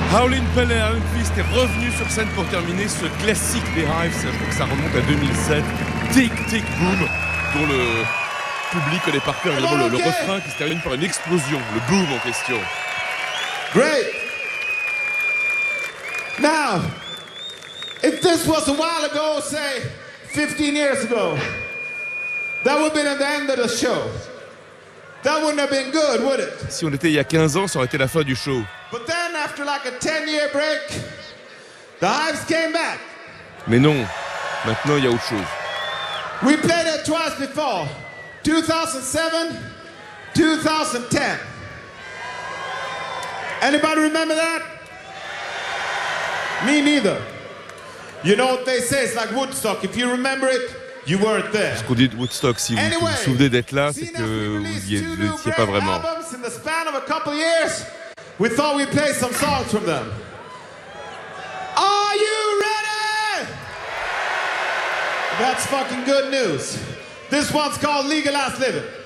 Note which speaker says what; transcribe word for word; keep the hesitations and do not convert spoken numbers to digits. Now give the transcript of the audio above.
Speaker 1: Howlin' Pelle et Iron Fist est revenu sur scène pour terminer ce classique des Hives. Je crois que ça remonte à deux mille sept. Tick Tick Boom, dont le public connaît par cœur évidemment le, le refrain qui se termine par une explosion, le boom en question.
Speaker 2: Great. Now, if this was a while ago, say fifteen years ago, that would have been at the end of the show. That wouldn't have been good, would it?
Speaker 1: Si on était il y a quinze ans, ça aurait été la fin du show.
Speaker 2: But then, after like a ten-year break, the Hives came back.
Speaker 1: Mais non, maintenant il y a autre chose.
Speaker 2: We played it twice before, two thousand seven, two thousand ten. Anybody remember that? Me neither. You know what they say, it's like Woodstock. If you remember it, you weren't there.
Speaker 1: Ce qu'on dit de Woodstock, si vous
Speaker 2: Anyway,
Speaker 1: vous souvenez d'être là, c'est
Speaker 2: seeing
Speaker 1: que
Speaker 2: as we
Speaker 1: vous
Speaker 2: released
Speaker 1: n'y
Speaker 2: two new
Speaker 1: étiez pas
Speaker 2: great
Speaker 1: vraiment.
Speaker 2: albums in the span of a couple of years, we thought we'd play some songs from them. Are you ready? That's fucking good news. This one's called Legalized Living.